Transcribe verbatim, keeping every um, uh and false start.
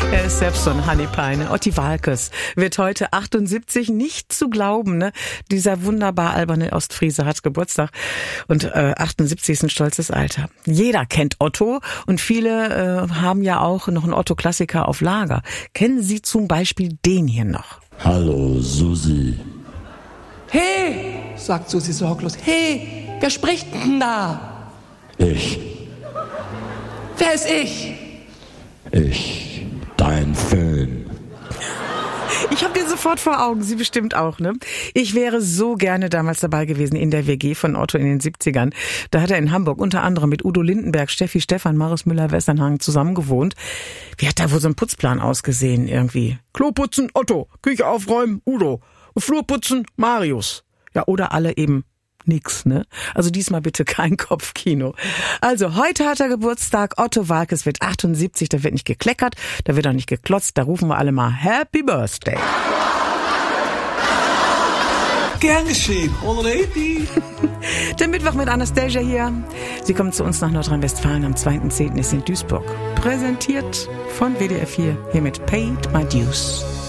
Er ist selbst so ein Honeypie. Otti Walkes wird heute achtundsiebzig, nicht zu glauben, ne? Dieser wunderbar alberne Ostfriese hat Geburtstag und äh, achtundsiebzig ist ein stolzes Alter. Jeder kennt Otto und viele äh, haben ja auch noch einen Otto-Klassiker auf Lager. Kennen Sie zum Beispiel den hier noch? Hallo, Susi. Hey, sagt Susi sorglos. Hey, wer spricht denn da? Ich. Wer ist ich? Ich. Dein Föhn. Ich habe den sofort vor Augen, Sie bestimmt auch, ne? Ich wäre so gerne damals dabei gewesen in der W G von Otto in den siebzigern. Da hat er in Hamburg unter anderem mit Udo Lindenberg, Steffi Stephan, Maris Müller-Westernhagen zusammen gewohnt. Wie hat da wohl so ein Putzplan ausgesehen irgendwie? Klo putzen, Otto. Küche aufräumen, Udo. Flur putzen, Marius. Ja, oder alle eben nix, ne? Also diesmal bitte kein Kopfkino. Also, heute hat er Geburtstag. Otto Walkes wird achtundsiebzig. Da wird nicht gekleckert, da wird auch nicht geklotzt. Da rufen wir alle mal Happy Birthday. Gern geschehen, already. Der Mittwoch mit Anastasia hier. Sie kommt zu uns nach Nordrhein-Westfalen am zweiten zehnten ist in Duisburg. Präsentiert von W D R vier. Hier mit Paid My Dues.